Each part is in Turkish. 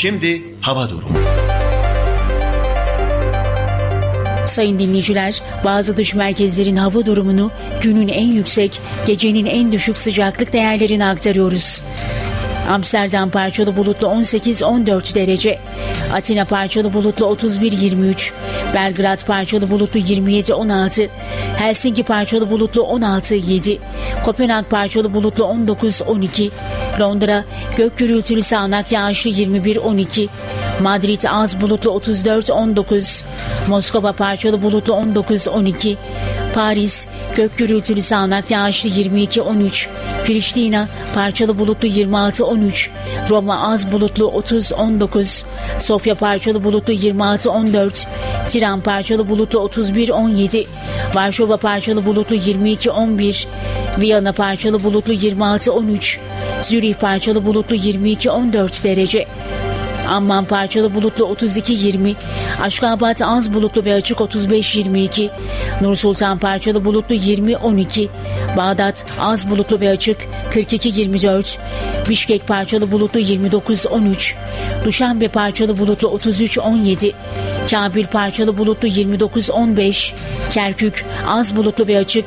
Şimdi hava durumu. Sayın dinleyiciler, bazı dış merkezlerin hava durumunu, günün en yüksek, gecenin en düşük sıcaklık değerlerini aktarıyoruz. Amsterdam parçalı bulutlu 18-14 derece, Atina parçalı bulutlu 31-23, Belgrad parçalı bulutlu 27-16, Helsinki parçalı bulutlu 16-7, Kopenhag parçalı bulutlu 19-12, Londra gök gürültülü sağanak yağışlı 21-12, Madrid az bulutlu 34-19, Moskova parçalı bulutlu 19-12, Paris gök gürültülü sağanak yağışlı 22-13, Priştina parçalı bulutlu 26-13, Roma az bulutlu 30-19, Sofya parçalı bulutlu 26-14, Tiran parçalı bulutlu 31-17, Varşova parçalı bulutlu 22-11, Viyana parçalı bulutlu 26-13, Zürih parçalı bulutlu 22-14 derece, Amman parçalı bulutlu 32-20, Aşkabat az bulutlu ve açık 35-22, Nursultan parçalı bulutlu 20-12, Bağdat az bulutlu ve açık 42-24, Bişkek parçalı bulutlu 29-13, Duşanbe parçalı bulutlu 33-17, Kabil parçalı bulutlu 29-15, Kerkük az bulutlu ve açık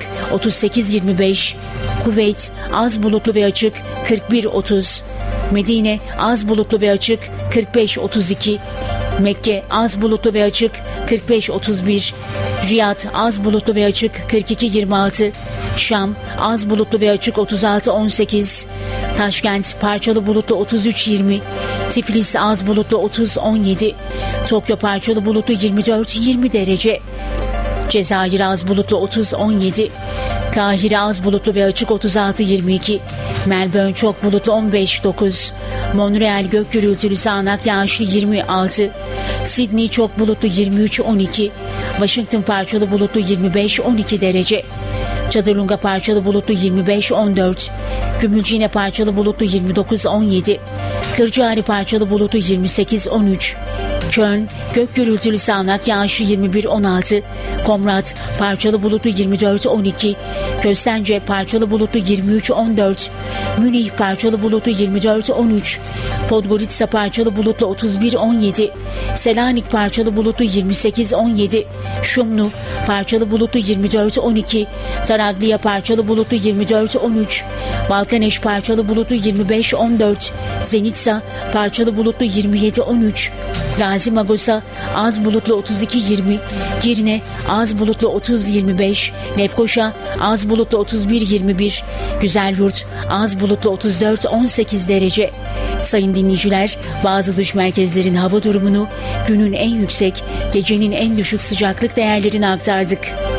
38-25, Kuveyt az bulutlu ve açık 41-30, Medine az bulutlu ve açık 45-32, Mekke az bulutlu ve açık 45-31, Riyad az bulutlu ve açık 42-26, Şam az bulutlu ve açık 36-18, Taşkent parçalı bulutlu 33-20, Tiflis az bulutlu 30-17, Tokyo parçalı bulutlu 24-20 derece, Cezayir az bulutlu 30-17, Kahire az bulutlu ve açık 36-22, Melbourne çok bulutlu 15-9, Montreal gök gürültülü sağanak yağışlı 26, Sydney çok bulutlu 23-12, Washington parçalı bulutlu 25-12 derece, Çadırlunga parçalı bulutlu 25-14, Gümülcine parçalı bulutlu 29-17, Kırcaali parçalı bulutlu 28-13, Köln gök gürültülü sağanak yağışlı 21-16, Komrat parçalı bulutlu 24-12, Köstence parçalı bulutlu 23-14, Münih parçalı bulutlu 24-13, Podgorica parçalı bulutlu 31-17, Selanik parçalı bulutlu 28-17, Şumlu parçalı bulutlu 24-12, Taraglia parçalı bulutlu 24-13, Balkaneş parçalı bulutlu 25-14, Zenitsa parçalı bulutlu 27-13, Gazi Magosa az bulutlu 32-20, Girne az bulutlu 30-25, Lefkoşa az bulutlu 31-21, Güzelyurt az bulutlu 34-18 derece. Sayın dinleyiciler, bazı dış merkezlerin hava durumunu, günün en yüksek, gecenin en düşük sıcaklık değerlerini aktardık.